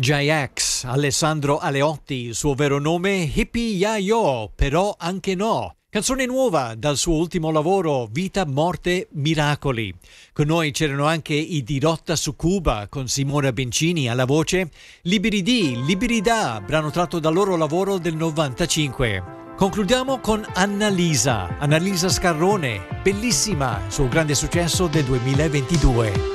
J-Ax, Alessandro Aleotti, il suo vero nome Hippie Ya Yo, però anche no. Canzone nuova dal suo ultimo lavoro Vita, Morte, Miracoli. Con noi c'erano anche i Dirotta su Cuba con Simona Bencini alla voce, Liberi di, Liberi da, brano tratto dal loro lavoro del 95. Concludiamo con Annalisa Scarrone, bellissima, il suo grande successo del 2022.